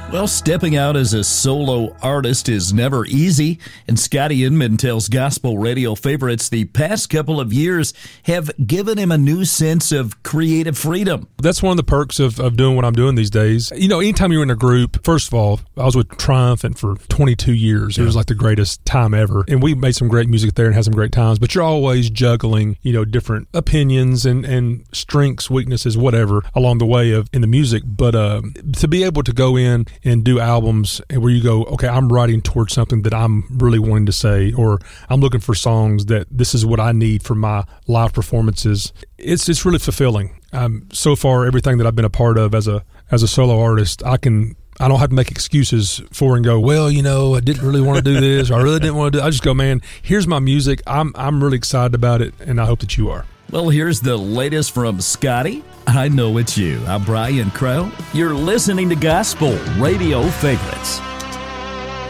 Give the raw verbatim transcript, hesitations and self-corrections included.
Well, stepping out as a solo artist is never easy, and Scotty Inman tells gospel radio favorites the past couple of years have given him a new sense of creative freedom. That's one of the perks of, of doing what I'm doing these days. You know, anytime you're in a group, first of all, I was with Triumphant for twenty-two years. It was like the greatest time ever. And we made some great music there and had some great times, but you're always juggling, you know, different opinions and, and strengths, weaknesses, whatever, along the way of in the music. But uh, to be able to go in and do albums where you go, okay, I'm writing towards something that I'm really wanting to say, or I'm looking for songs that this is what I need for my live performances. It's it's really fulfilling. Um, so far, everything that I've been a part of as a as a solo artist, I can I don't have to make excuses for and go, well, you know, I didn't really want to do this, or I really didn't want to do. I just go, man, here's my music. I'm I'm really excited about it, and I hope that you are. Well, here's the latest from Scotty. I know it's you. I'm Brian Crow. You're listening to Gospel Radio Favorites.